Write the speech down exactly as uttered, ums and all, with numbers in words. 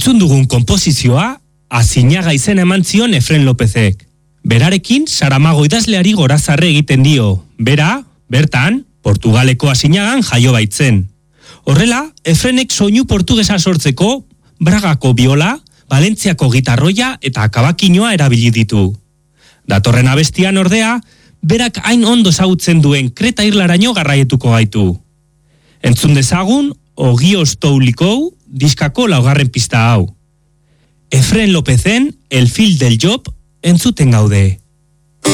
Entzun dugun konposizioa, Azinaga izen eman zion Efren Lopezek. Berarekin, Saramago idazleari gorazarre egiten dio. Bera, bertan, Portugaleko Azinagan jaio baitzen. Horrela, Efrenek soinu portugesa sortzeko, Bragako biola, Valentziako gitarroia eta akabakinoa erabili ditu. Datorren abestian ordea, berak hain ondo ezagutzen duen Kreta irlaraino garraietuko gaitu. Entzun dezagun, Ogioz Toulikou diskako laugarren pista hau. Efren Lopezen El Fil del Job entzuten gaude.